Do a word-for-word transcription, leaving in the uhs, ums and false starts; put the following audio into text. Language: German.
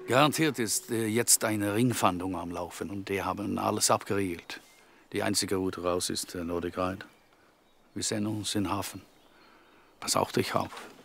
Garantiert ist äh, jetzt eine Ringfahndung am Laufen und die haben alles abgeriegelt. Die einzige Route raus ist äh, Nordic Ride. Wir sehen uns im Hafen. Pass auf dich auf.